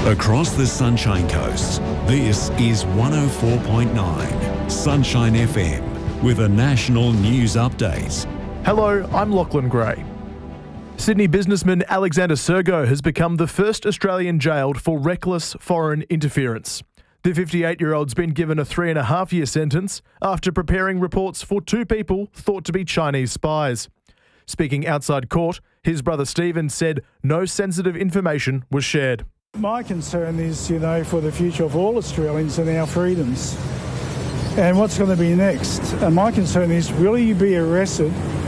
Across the Sunshine Coast, this is 104.9 Sunshine FM with a national news update. Hello, I'm Lachlan Gray. Sydney businessman Alexander Sergo has become the first Australian jailed for reckless foreign interference. The 58-year-old's been given a 3.5-year sentence after preparing reports for two people thought to be Chinese spies. Speaking outside court, his brother Stephen said no sensitive information was shared. My concern is, for the future of all Australians and our freedoms and what's going to be next. And my concern is, will you be arrested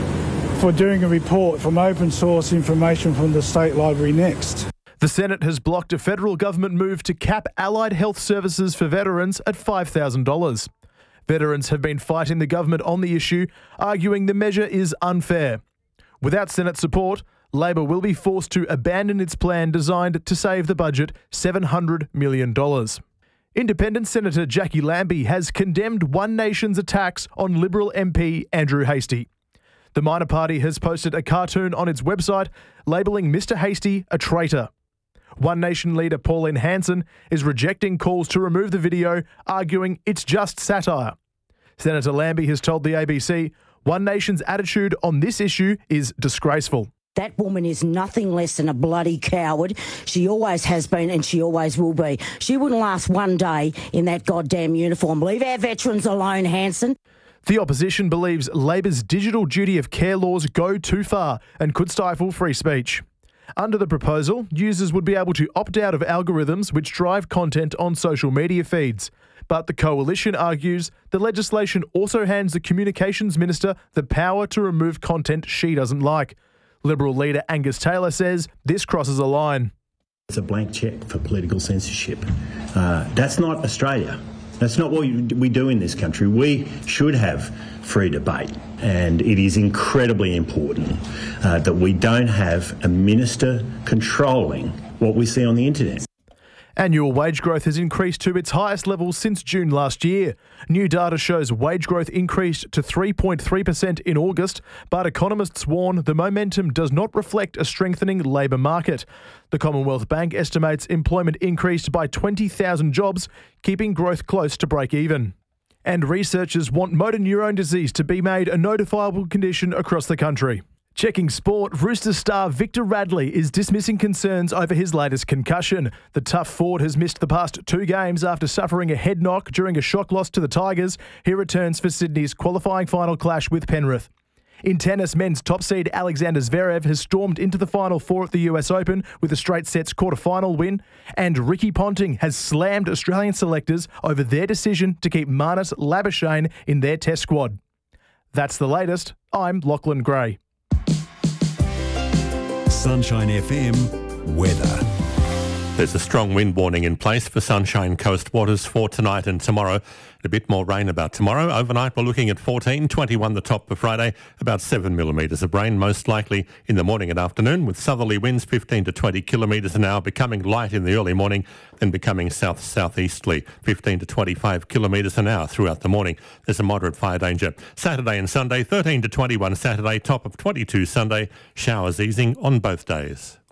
for doing a report from open source information from the State Library next? The Senate has blocked a federal government move to cap allied health services for veterans at $5,000. Veterans have been fighting the government on the issue, arguing the measure is unfair. Without Senate support, Labor will be forced to abandon its plan designed to save the budget $700 million. Independent Senator Jackie Lambie has condemned One Nation's attacks on Liberal MP Andrew Hastie. The minor party has posted a cartoon on its website labelling Mr Hastie a traitor. One Nation leader Pauline Hanson is rejecting calls to remove the video, arguing it's just satire. Senator Lambie has told the ABC One Nation's attitude on this issue is disgraceful. That woman is nothing less than a bloody coward. She always has been and she always will be. She wouldn't last one day in that goddamn uniform. Leave our veterans alone, Hanson. The opposition believes Labor's digital duty of care laws go too far and could stifle free speech. Under the proposal, users would be able to opt out of algorithms which drive content on social media feeds. But the coalition argues the legislation also hands the Communications Minister the power to remove content she doesn't like. Liberal leader Angus Taylor says this crosses a line. It's a blank cheque for political censorship. That's not Australia. That's not what we do in this country. We should have free debate, and it is incredibly important that we don't have a minister controlling what we see on the internet. Annual wage growth has increased to its highest level since June last year. New data shows wage growth increased to 3.3% in August, but economists warn the momentum does not reflect a strengthening labour market. The Commonwealth Bank estimates employment increased by 20,000 jobs, keeping growth close to break even. And researchers want motor neurone disease to be made a notifiable condition across the country. Checking sport, Roosters star Victor Radley is dismissing concerns over his latest concussion. The tough forward has missed the past 2 games after suffering a head knock during a shock loss to the Tigers. He returns for Sydney's qualifying final clash with Penrith. In tennis, men's top seed Alexander Zverev has stormed into the Final Four at the US Open with a straight sets quarter-final win. And Ricky Ponting has slammed Australian selectors over their decision to keep Marnus Labuschagne in their test squad. That's the latest. I'm Lachlan Gray. Sunshine FM weather. There's a strong wind warning in place for Sunshine Coast waters for tonight and tomorrow. A bit more rain about tomorrow. Overnight we're looking at 14, 21 the top for Friday, about 7 millimetres of rain most likely in the morning and afternoon, with southerly winds 15 to 20 kilometres an hour, becoming light in the early morning, then becoming south-southeasterly 15 to 25 kilometres an hour throughout the morning. There's a moderate fire danger. Saturday and Sunday, 13 to 21 Saturday, top of 22 Sunday, showers easing on both days.